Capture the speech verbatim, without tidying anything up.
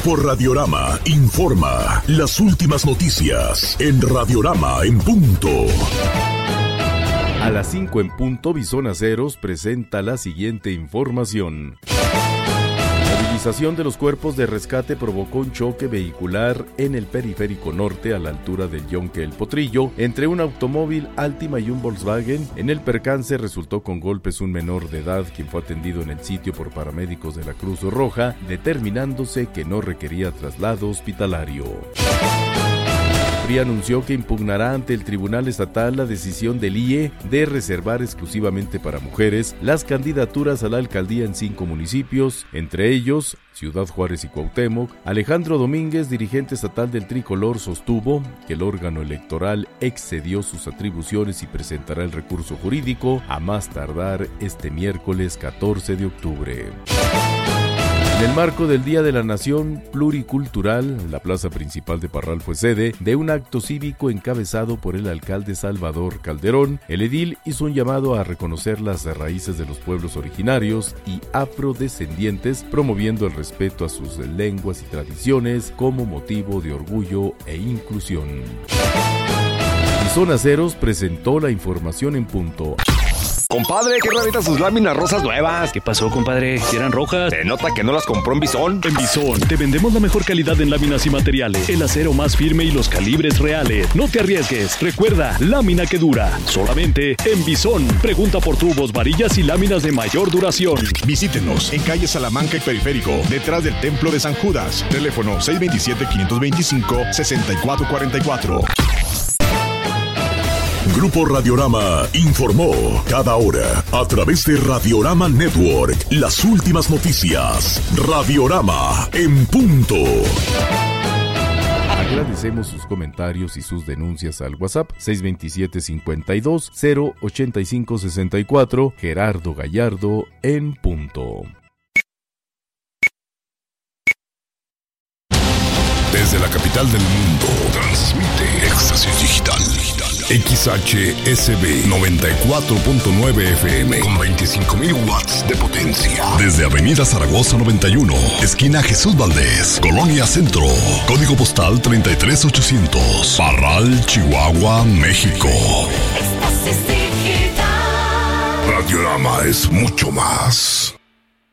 Grupo Radiorama informa las últimas noticias en Radiorama en punto. A las cinco en punto, Visón Aceros presenta la siguiente información. Movilización de los cuerpos de rescate provocó un choque vehicular en el periférico norte a la altura del Yonque El Potrillo entre un automóvil Altima y un Volkswagen. En el percance resultó con golpes un menor de edad, quien fue atendido en el sitio por paramédicos de la Cruz Roja, determinándose que no requería traslado hospitalario. P R I anunció que impugnará ante el Tribunal Estatal la decisión del I E de reservar exclusivamente para mujeres las candidaturas a la alcaldía en cinco municipios, entre ellos Ciudad Juárez y Cuauhtémoc. Alejandro Domínguez, dirigente estatal del Tricolor, sostuvo que el órgano electoral excedió sus atribuciones y presentará el recurso jurídico a más tardar este miércoles catorce de octubre. En el marco del Día de la Nación Pluricultural, la plaza principal de Parral fue sede de un acto cívico encabezado por el alcalde Salvador Calderón. El edil hizo un llamado a reconocer las raíces de los pueblos originarios y afrodescendientes, promoviendo el respeto a sus lenguas y tradiciones como motivo de orgullo e inclusión. Visón Aceros presentó la información en punto. Compadre, qué raritas sus láminas rosas nuevas. ¿Qué pasó, compadre? ¿Si eran rojas? Se nota que no las compró en Visón. En Visón te vendemos la mejor calidad en láminas y materiales, el acero más firme y los calibres reales. No te arriesgues. Recuerda, lámina que dura. Solamente en Visón. Pregunta por tubos, varillas y láminas de mayor duración. Visítenos en calle Salamanca y Periférico, detrás del Templo de San Judas. Teléfono seis dos siete, cinco dos cinco, seis cuatro cuatro cuatro. Grupo Radiorama informó cada hora a través de Radiorama Network las últimas noticias. Radiorama en punto. Agradecemos sus comentarios y sus denuncias al WhatsApp seis dos siete, cincuenta y dos, cero ochenta y cinco, sesenta y cuatro. Gerardo Gallardo en punto. Desde la capital del mundo, transmite Éxtasis Digital. X H S B noventa y cuatro punto nueve F M con veinticinco mil watts de potencia. Desde Avenida Zaragoza noventa y uno, esquina Jesús Valdés, Colonia Centro. Código postal treinta y tres ochocientos. Parral, Chihuahua, México. Radiorama es mucho más.